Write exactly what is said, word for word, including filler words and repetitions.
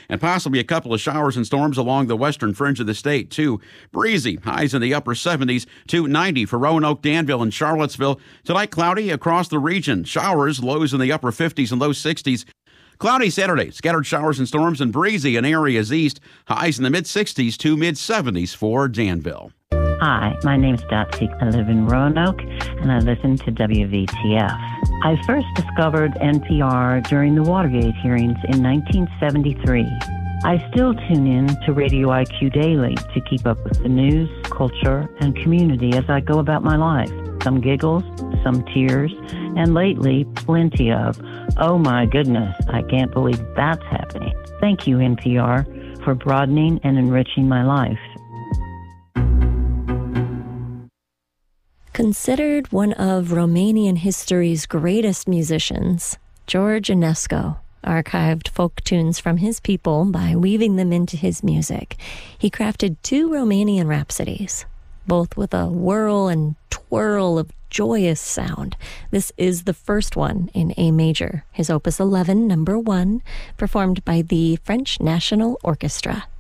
and possibly a couple of showers and storms along the western fringe of the state, too. Breezy, highs in the upper seventies to ninety for Roanoke, Danville, and Charlottesville. Tonight, cloudy across the region. Showers, lows in the upper fifties and low sixties. Cloudy Saturday, scattered showers and storms and breezy in areas east. Highs in the mid-sixties to mid-seventies for Danville. Hi, my name is Dotsy. I live in Roanoke, and I listen to W V T F. I first discovered N P R during the Watergate hearings in nineteen seventy-three. I still tune in to Radio I Q Daily to keep up with the news, culture, and community as I go about my life. Some giggles, some tears, and lately, plenty of, oh my goodness, I can't believe that's happening. Thank you, N P R, for broadening and enriching my life. Considered one of Romanian history's greatest musicians, George Enescu archived folk tunes from his people by weaving them into his music. He crafted two Romanian rhapsodies, both with a whirl and twirl of joyous sound. This is the first one in A major, his opus eleven, number one, performed by the French National Orchestra.